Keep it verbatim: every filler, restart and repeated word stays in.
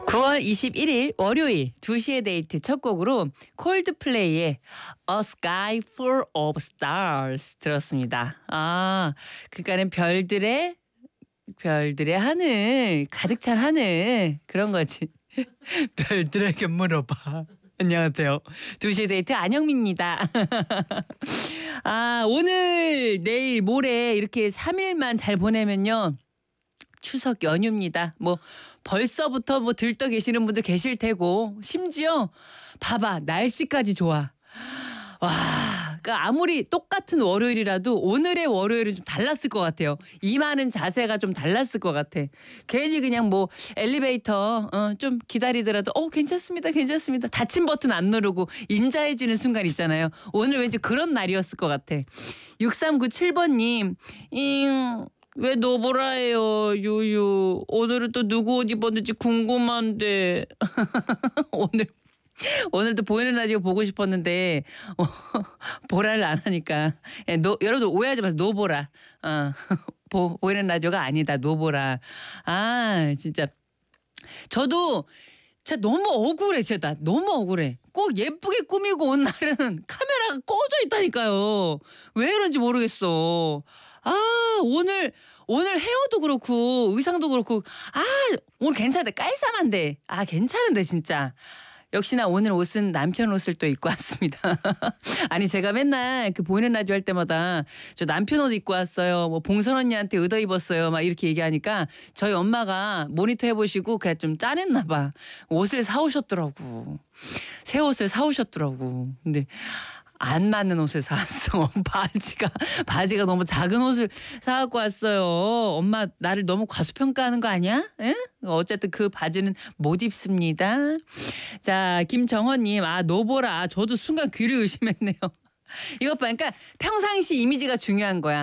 구월 이십일일 월요일 두 시의 데이트 첫 곡으로 콜드플레이의 A Sky Full of Stars 들었습니다. 아, 그러니까는 별들의 별들의 하늘, 가득 찬 하늘 그런 거지. 별들에게 물어봐. 안녕하세요. 두 시의 데이트 안영미입니다. 아, 오늘, 내일, 모레 이렇게 삼 일만 잘 보내면요. 추석 연휴입니다. 뭐 벌써부터 뭐 들떠 계시는 분들 계실 테고 심지어 봐봐 날씨까지 좋아. 와, 그러니까 아무리 똑같은 월요일이라도 오늘의 월요일은 좀 달랐을 것 같아요. 임하는 자세가 좀 달랐을 것 같아. 괜히 그냥 뭐 엘리베이터 어, 좀 기다리더라도 어 괜찮습니다, 괜찮습니다. 닫힌 버튼 안 누르고 인자해지는 순간 있잖아요. 오늘 왠지 그런 날이었을 것 같아. 육삼구칠번님 잉. 왜 노보라예요, 유유. 오늘은 또 누구 옷 입었는지 궁금한데. 오늘 오늘도 보이는 라디오 보고 싶었는데 어, 보라를 안 하니까. 예, 노, 여러분 오해하지 마세요. 노보라. 어, 보, 보이는 라디오가 아니다. 노보라. 아 진짜 저도 진짜 너무 억울해. 진짜 나 너무 억울해. 꼭 예쁘게 꾸미고 온 날은 카메라가 꺼져 있다니까요. 왜 그런지 모르겠어. 아 오늘 오늘 헤어도 그렇고 의상도 그렇고 아 오늘 괜찮대. 깔쌈한데 아 괜찮은데 진짜. 역시나 오늘 옷은 남편 옷을 또 입고 왔습니다. 아니 제가 맨날 그 보이는 라디오 할 때마다 저 남편 옷 입고 왔어요. 뭐 봉선 언니한테 의도 입었어요. 막 이렇게 얘기하니까 저희 엄마가 모니터 해보시고 그냥 좀 짠했나 봐. 옷을 사오셨더라고. 새 옷을 사오셨더라고. 근데 안 맞는 옷을 사왔어. 바지가 바지가 너무 작은 옷을 사갖고 왔어요. 엄마 나를 너무 과소평가하는 거 아니야? 에? 어쨌든 그 바지는 못 입습니다. 자 김정원님 아 노보라 저도 순간 귀를 의심했네요. 이것 봐, 그러니까 평상시 이미지가 중요한 거야.